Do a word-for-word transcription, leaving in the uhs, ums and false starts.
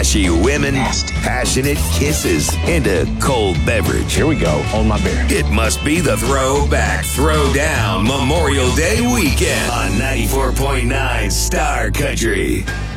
Flashy women, passionate kisses, and a cold beverage. Here we go. Hold my beer. It must be the Throwback Throwdown Memorial Day weekend on ninety-four point nine Star Country.